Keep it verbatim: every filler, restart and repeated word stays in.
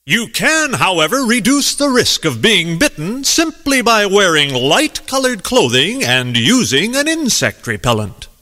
You can, however, reduce the risk of being bitten simply by wearing light-colored clothing and using an insect repellent.